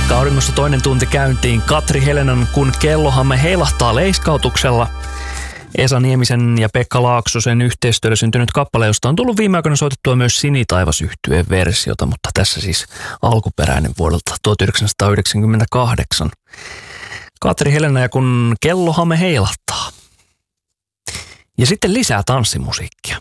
Paikka auringossa toinen tunti käyntiin. Katri Helenan Kun kellohamme heilahtaa leiskautuksella. Esa Niemisen ja Pekka Laaksosen yhteistyöllä syntynyt kappale, josta on tullut viime aikoina soitettua myös Sinitaivas-yhtyeen versiota, mutta tässä siis alkuperäinen vuodelta 1998. Katri Helena ja Kun kellohamme heilahtaa. Ja sitten lisää tanssimusiikkia.